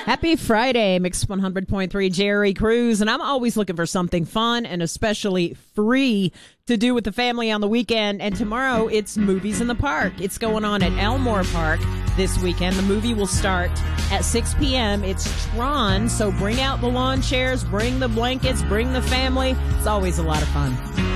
Happy Friday, Mix 100.3, Jerry Cruz, and I'm always looking for something fun and especially free to do with the family on the weekend. And tomorrow, it's Movies in the Park. It's going on at Elmore Park this weekend. The movie will start at 6 p.m. It's Tron, so bring out the lawn chairs, bring the blankets, bring the family. It's always a lot of fun.